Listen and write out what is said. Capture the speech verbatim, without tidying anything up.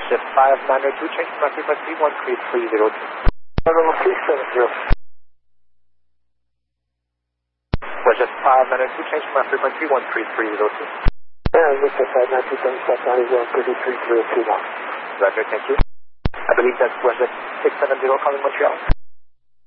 WestJet five nine zero two, change my frequency one three three zero two. Level three seven zero. WestJet five nine zero two, change my frequency one three three zero two. And WestJet five nine two seven South nine one three three zero two now. Roger, thank you. I believe that's WestJet six seven zero calling Montreal.